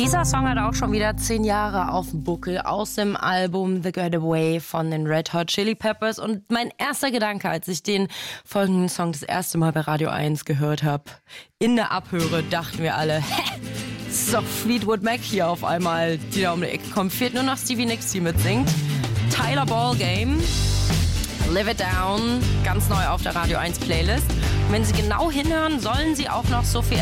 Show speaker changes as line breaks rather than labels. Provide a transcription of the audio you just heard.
Dieser Song hat auch schon wieder 10 Jahre auf dem Buckel aus dem Album The Getaway von den Red Hot Chili Peppers. Und mein erster Gedanke, als ich den folgenden Song das erste Mal bei Radio 1 gehört habe, in der Abhöre, dachten wir alle, das ist doch Fleetwood Mac hier auf einmal, die da um die Ecke kommt. Fehlt nur noch Stevie Nicks, die mitsingt. Tyler Ballgame, Live It Down, ganz neu auf der Radio 1 Playlist. Und wenn Sie genau hinhören, sollen Sie auch noch Sophie